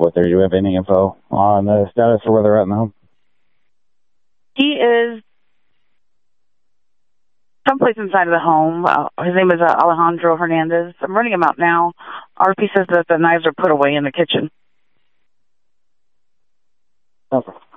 what they're. Do you have any info on the status or where they're at in the home? He is someplace inside of the home. His name is Alejandro Hernandez. I'm running him out now. RP says that the knives are put away in the kitchen. Okay.